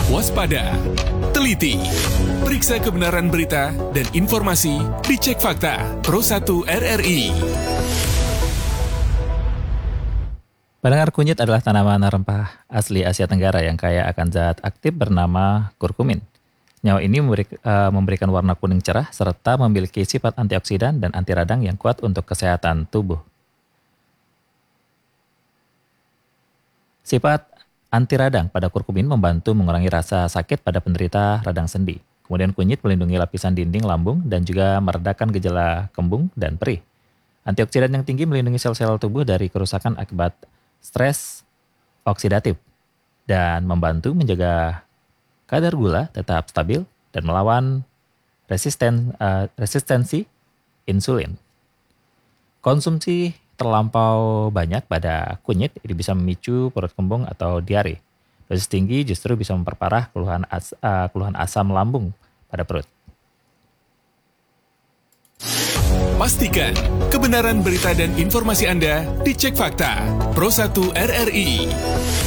waspada, teliti. Periksa kebenaran berita dan informasi di Cek Fakta Pro 1 RRI. Pendengar, kunyit adalah tanaman rempah asli Asia Tenggara yang kaya akan zat aktif bernama kurkumin. Senyawa ini memberikan warna kuning cerah serta memiliki sifat antioksidan dan anti radang yang kuat untuk kesehatan tubuh. Sifat anti radang pada kurkumin membantu mengurangi rasa sakit pada penderita radang sendi. Kemudian kunyit melindungi lapisan dinding lambung dan juga meredakan gejala kembung dan perih. Antioksidan yang tinggi melindungi sel-sel tubuh dari kerusakan akibat stres oksidatif dan membantu menjaga kadar gula tetap stabil dan melawan resistensi insulin. Konsumsi terlampau banyak pada kunyit ini bisa memicu perut kembung atau diare. Dosis tinggi justru bisa memperparah keluhan asam lambung pada perut. Pastikan kebenaran berita dan informasi Anda di Cek Fakta Pro 1 RRI.